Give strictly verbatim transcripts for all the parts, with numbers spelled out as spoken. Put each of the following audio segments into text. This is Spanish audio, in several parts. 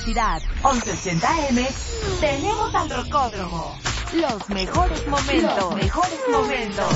Felicidad, once ochenta A M, tenemos al Rocódromo. Los mejores momentos. Los mejores momentos.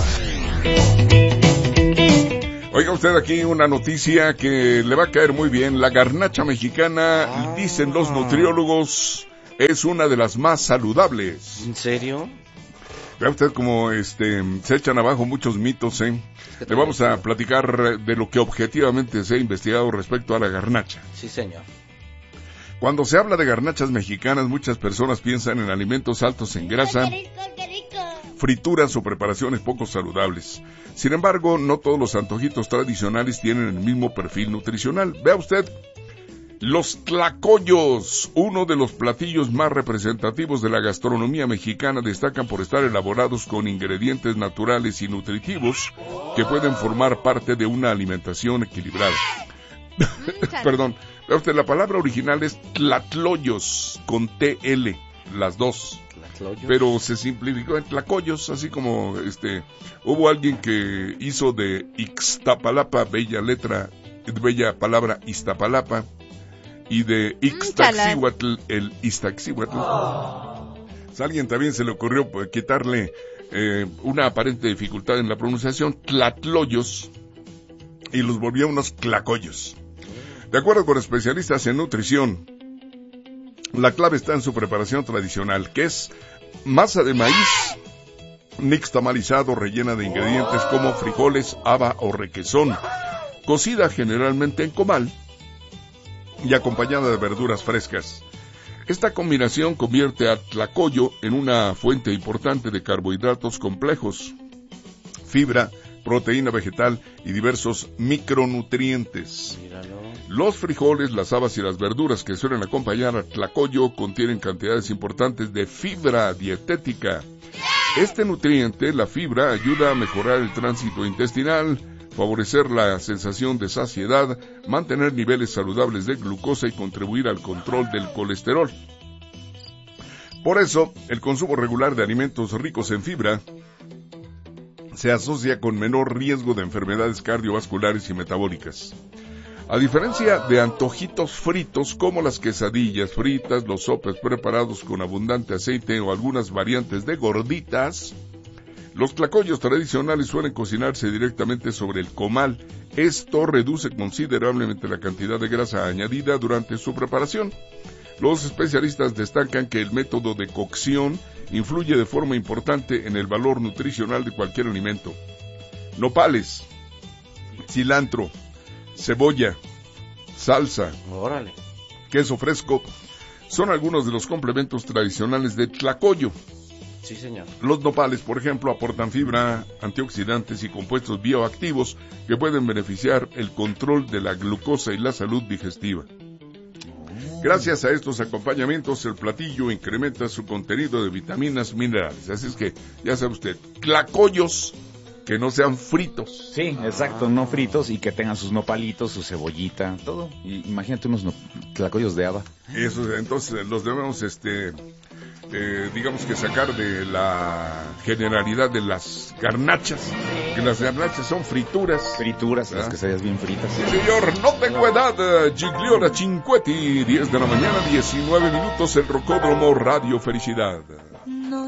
Oiga usted aquí una noticia que le va a caer muy bien. La garnacha mexicana, ah. dicen los nutriólogos, es una de las más saludables. ¿En serio? Vea usted como este, se echan abajo muchos mitos, ¿eh? Es que le vamos a platicar de lo que objetivamente se ha investigado respecto a la garnacha. Sí, señor. Cuando se habla de garnachas mexicanas, muchas personas piensan en alimentos altos en grasa, frituras o preparaciones poco saludables. Sin embargo, no todos los antojitos tradicionales tienen el mismo perfil nutricional. Vea usted, los tlacoyos, uno de los platillos más representativos de la gastronomía mexicana, destacan por estar elaborados con ingredientes naturales y nutritivos que pueden formar parte de una alimentación equilibrada. Perdón, vea usted, la palabra original es tlatloyos, con T L, las dos. Pero se simplificó en tlacoyos, así como este hubo alguien que hizo de Ixtapalapa, bella letra, bella palabra Iztapalapa, y de Ixtaccíhuatl, el Iztaccíhuatl. Oh. A alguien también se le ocurrió pues, quitarle eh, una aparente dificultad en la pronunciación, tlatloyos, y los volvió unos tlacoyos. De acuerdo con especialistas en nutrición, la clave está en su preparación tradicional, que es masa de maíz nixtamalizado rellena de ingredientes como frijoles, haba o requesón, cocida generalmente en comal y acompañada de verduras frescas. Esta combinación convierte a tlacoyo en una fuente importante de carbohidratos complejos, fibra, proteína vegetal y diversos micronutrientes. Míralo. Los frijoles, las habas y las verduras que suelen acompañar a tlacoyo contienen cantidades importantes de fibra dietética. Este nutriente, la fibra, ayuda a mejorar el tránsito intestinal, favorecer la sensación de saciedad, mantener niveles saludables de glucosa y contribuir al control del colesterol. Por eso, el consumo regular de alimentos ricos en fibra se asocia con menor riesgo de enfermedades cardiovasculares y metabólicas. A diferencia de antojitos fritos como las quesadillas fritas, los sopes preparados con abundante aceite o algunas variantes de gorditas, los tlacoyos tradicionales suelen cocinarse directamente sobre el comal. Esto reduce considerablemente la cantidad de grasa añadida durante su preparación. Los especialistas destacan que el método de cocción influye de forma importante en el valor nutricional de cualquier alimento. Nopales, cilantro, cebolla, salsa, órale, queso fresco, son algunos de los complementos tradicionales de tlacoyo. Sí, señor. Los nopales, por ejemplo, aportan fibra, antioxidantes y compuestos bioactivos que pueden beneficiar el control de la glucosa y la salud digestiva. Gracias a estos acompañamientos, el platillo incrementa su contenido de vitaminas, minerales. Así es que, ya sabe usted, tlacoyos que no sean fritos. Sí, exacto, no fritos y que tengan sus nopalitos, su cebollita, todo. Y imagínate unos no, tlacoyos de haba. Eso, entonces los debemos, este, eh, digamos que sacar de la generalidad de las garnachas, que las garnachas son frituras. Frituras, ¿ah? Las quesadillas bien fritas. Sí, señor, no tengo edad, Gigliola Cinquetti, diez de la mañana, diecinueve minutos, el Rocódromo Radio Felicidad.